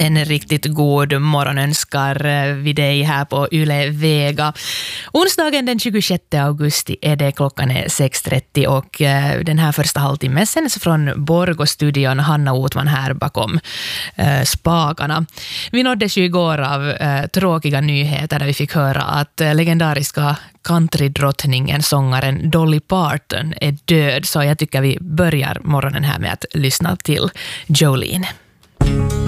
En riktigt god morgon önskar vi dig här på Yle Vega. Onsdagen den 26 augusti är det, klockan är 6.30 och den här första halvtimmen sänds från Borgå-studion. Hanna Otman här bakom spakarna. Vi nåddes ju igår av tråkiga nyheter där vi fick höra att legendariska countrydrottningen, sångaren Dolly Parton är död. Så jag tycker vi börjar morgonen här med att lyssna till Jolene.